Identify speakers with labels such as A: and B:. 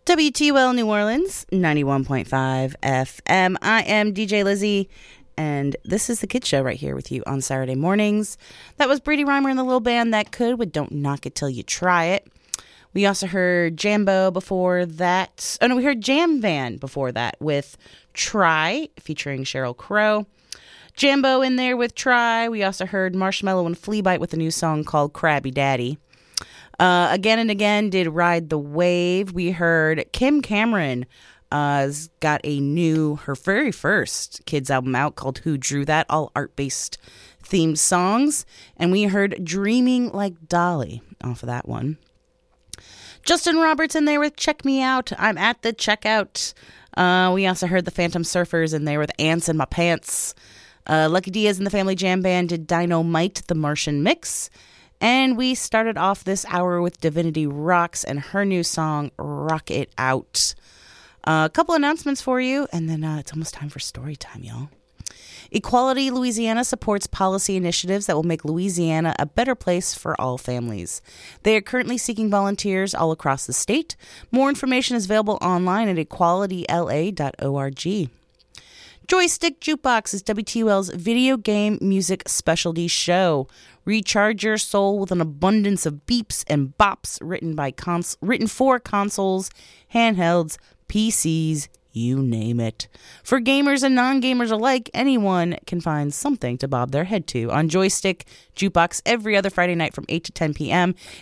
A: WTUL New Orleans, 91.5 FM. I am DJ Lizzie, and this is the Kids Show right here with you on Saturday mornings. That was Brady Reimer and the Little Band That Could with Don't Knock It Till You Try It. We also heard Jambo before that. Oh, no, we heard Jam Van before that with Try, featuring Sheryl Crow. Jambo in there with Try. We also heard Marshmello and Fleabite with a new song called Krabby Daddy. Again and again did Ride the Wave. We heard Kim Cameron has got her very first kids album out called Who Drew That, all art-based themed songs. And we heard Dreaming Like Dolly off of that one. Justin Roberts in there with Check Me Out. I'm at the checkout. We also heard the Phantom Surfers in there with Ants in My Pants. Lucky Diaz and the Family Jam Band did Dynamite, the Martian Mix. And we started off this hour with Divinity Rocks and her new song, Rock It Out. A couple announcements for you, and then it's almost time for story time, y'all. Equality Louisiana supports policy initiatives that will make Louisiana a better place for all families. They are currently seeking volunteers all across the state. More information is available online at equalityla.org. Joystick Jukebox is WTUL's video game music specialty show. Recharge your soul with an abundance of beeps and bops written for consoles, handhelds, PCs, you name it. For gamers and non-gamers alike, anyone can find something to bob their head to on Joystick Jukebox every other Friday night from 8 to 10 p.m.